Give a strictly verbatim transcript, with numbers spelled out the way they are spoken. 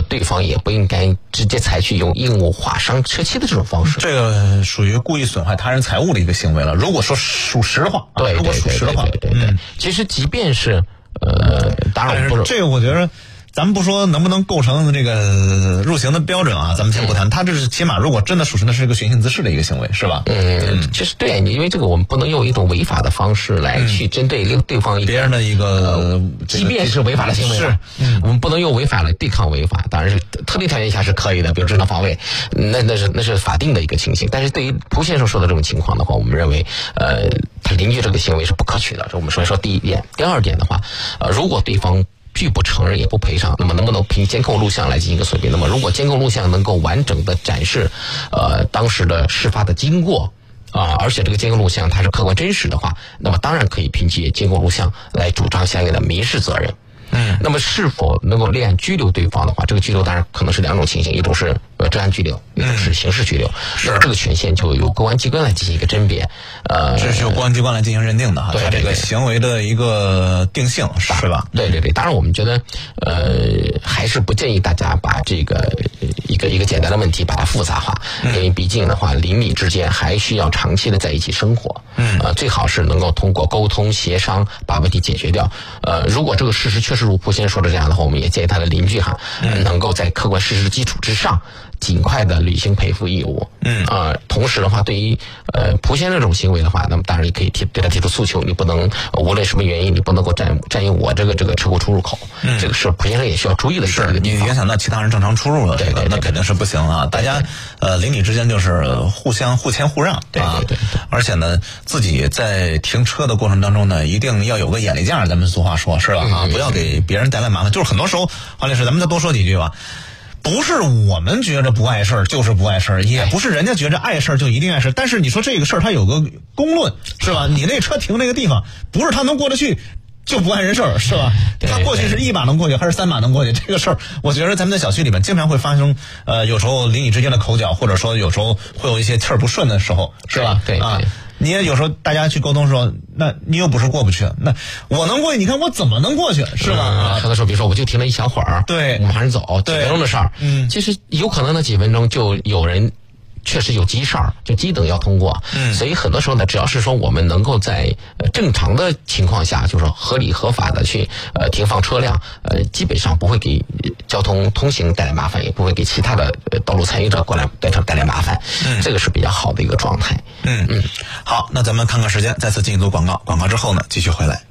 对方也不应该直接采取用硬物划伤车漆的这种方式。 这个属于故意损害他人财物的一个行为了。如果说属实的话， 对对对对对对对。其实即便是呃，当然不是这个，我觉得。咱们不说能不能构成这个入刑的标准啊，咱们先不谈。他这是起码，如果真的属实，那是一个寻衅滋事的一个行为，是吧？ 嗯，其实对，因为这个我们不能用一种违法的方式来去针对对方一个别人的一个、呃， 即便是违法的行为， 是， 嗯，我们不能用违法来对抗违法。当然是特定条件下是可以的，比如正当防卫，那那是那是法定的一个情形。但是对于蒲先生说的这种情况的话，我们认为，呃，他邻居这个行为是不可取的。这我们说一说第一点。第二点的话，呃，如果对方拒不承认也不赔偿，那么能不能凭监控录像来进行一个锁定？那么如果监控录像能够完整的展示呃当时的事发的经过啊、呃，而且这个监控录像它是客观真实的话，那么当然可以凭借监控录像来主张相应的民事责任。嗯，那么是否能够立案拘留对方的话，这个拘留当然可能是两种情形，一种是呃治安拘留，一种是刑事拘留。嗯、是这个权限就由公安机关来进行一个甄别，呃， 这是由公安机关来进行认定的哈。 对， 他这个行为的一个定性是吧？ 对对对，当然我们觉得呃还是不建议大家把这个一个一个简单的问题把它复杂化，嗯、因为毕竟的话邻里之间还需要长期的在一起生活，嗯，呃最好是能够通过沟通协商把问题解决掉。呃，如果这个事实确实如蒲先生说的这样的话，我们也建议他的邻居哈，呃、能够在客观事实的基础之上，尽快的履行赔付义务。嗯啊、呃，同时的话，对于呃蒲先生这种行为的话，那么当然你可以提对他提出诉求，你不能、呃、无论什么原因，你不能够占占用我这个这个车库出入口。嗯，这个是蒲先生也需要注意的一个地方。 你影响到其他人正常出入了， 对对对， 那肯定是不行啊！大家呃邻里之间就是互相互谦互让啊， 对对对。 而且呢，自己在停车的过程当中呢，一定要有个眼力劲儿，咱们俗话说是吧？啊，不要给别人带来麻烦。就是很多时候，黄律师，咱们再多说几句吧。不是我们觉着不碍事儿就是不碍事儿，也不是人家觉着碍事儿就一定碍事儿。但是你说这个事儿它有个公论是吧？你那车停那个地方，不是他能过得去就不碍人事儿是吧？他过去是一码能过去还是三码能过去？这个事儿，我觉得咱们在小区里面经常会发生，呃，有时候邻里之间的口角，或者说有时候会有一些气儿不顺的时候，是吧？ 对啊。你也有时候大家去沟通说，那你又不是过不去，那我能过去，你看我怎么能过去，是吧？ 啊，很多时候，比如说我就停了一小会儿， 对， 我马上走，几分钟的事儿， 嗯， 其实有可能那几分钟就有人确实有急事儿，就急等要通过，嗯，所以很多时候呢，只要是说我们能够在呃正常的情况下，就是说合理合法的去呃停放车辆，呃，基本上不会给交通通行带来麻烦，也不会给其他的呃道路参与者过来带带来麻烦，嗯，这个是比较好的一个状态， 嗯嗯，好，那咱们看看时间，再次进一组广告，广告之后呢，继续回来。